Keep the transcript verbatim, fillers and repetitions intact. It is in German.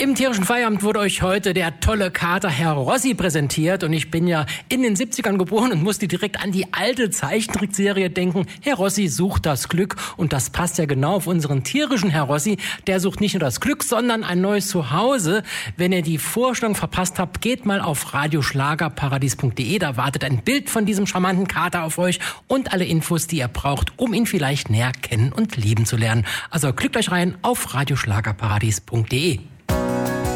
Im tierischen Feierabend wurde euch heute der tolle Kater Herr Rossi präsentiert. Und ich bin ja in den siebzigern geboren und musste direkt an die alte Zeichentrickserie denken. Herr Rossi sucht das Glück. Und das passt ja genau auf unseren tierischen Herr Rossi. Der sucht nicht nur das Glück, sondern ein neues Zuhause. Wenn ihr die Vorstellung verpasst habt, geht mal auf radioschlagerparadies punkt de. Da wartet ein Bild von diesem charmanten Kater auf euch und alle Infos, die ihr braucht, um ihn vielleicht näher kennen und lieben zu lernen. Also klickt euch rein auf radioschlagerparadies punkt de.